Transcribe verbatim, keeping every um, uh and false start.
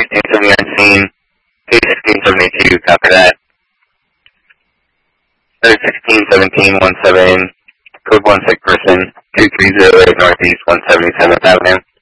sixteen seventy-nine scene, P sixteen seventy-two, copy that. Letter sixteen seventeen one seven, code one sick person, two three zero eight Northeast one seventy-seventh Avenue.